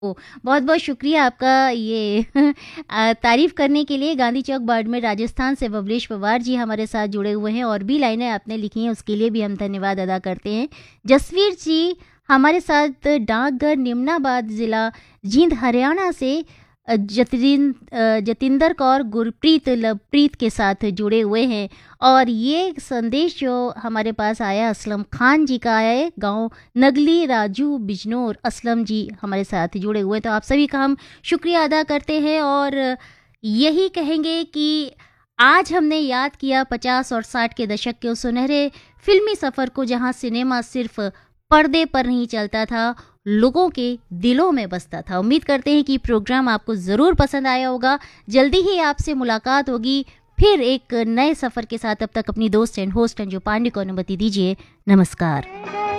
ओ, बहुत-बहुत शुक्रिया आपका ये तारीफ़ करने के लिए। गांधी चौक बाड़मेर राजस्थान से बबलेश पवार जी हमारे साथ जुड़े हुए हैं और भी लाइनें आपने लिखी हैं उसके लिए भी हम धन्यवाद अदा करते हैं। जसवीर जी हमारे साथ डाकघर निमनाबाद ज़िला जींद हरियाणा से जतिंदर कौर गुरप्रीत लवप्रीत के साथ जुड़े हुए हैं और ये संदेश जो हमारे पास आया असलम खान जी का आया है, गांव नगली राजू बिजनौर। असलम जी हमारे साथ जुड़े हुए हैं, तो आप सभी का हम शुक्रिया अदा करते हैं और यही कहेंगे कि आज हमने याद किया 50 और 60 के दशक के उस सुनहरे फिल्मी सफ़र को जहां सिनेमा सिर्फ पर्दे पर नहीं चलता था, लोगों के दिलों में बसता था। उम्मीद करते हैं कि प्रोग्राम आपको ज़रूर पसंद आया होगा। जल्दी ही आपसे मुलाकात होगी फिर एक नए सफ़र के साथ। अब तक अपनी दोस्त एंड होस्ट अंजू पांडे को अनुमति दीजिए। नमस्कार।